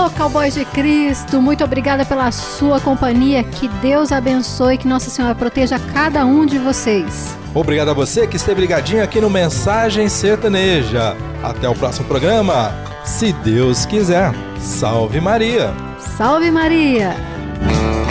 Alô, Cowboys de Cristo, muito obrigada pela sua companhia, que Deus abençoe, que Nossa Senhora proteja cada um de vocês. Obrigado a você que esteve ligadinho aqui no Mensagem Sertaneja. Até o próximo programa, se Deus quiser. Salve Maria! Salve Maria!